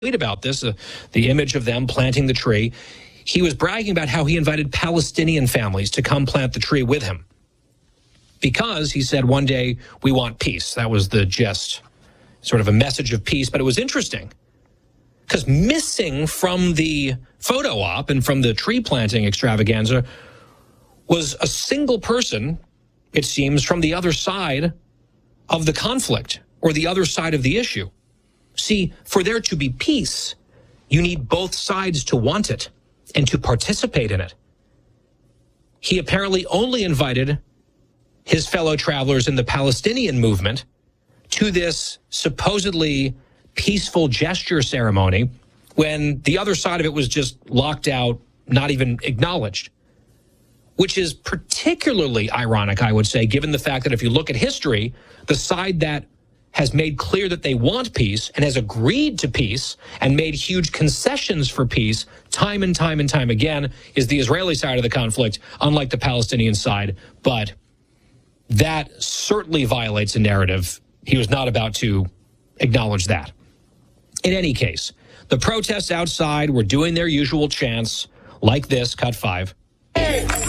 tweet about this, the image of them planting the tree. He was bragging about how he invited Palestinian families to come plant the tree with him because he said one day we want peace. That was the gist, sort of a message of peace. But it was interesting because missing from the photo op and from the tree planting extravaganza was a single person, it seems, from the other side of the conflict or the other side of the issue. See, for there to be peace, you need both sides to want it and to participate in it. He apparently only invited his fellow travelers in the Palestinian movement to this supposedly peaceful gesture ceremony when the other side of it was just locked out, not even acknowledged, which is particularly ironic, I would say, given the fact that if you look at history, the side that has made clear that they want peace and has agreed to peace and made huge concessions for peace time and time and time again is the Israeli side of the conflict, unlike the Palestinian side. But that certainly violates a narrative. He was not about to acknowledge that. In any case, the protests outside were doing their usual chants like this, cut 5.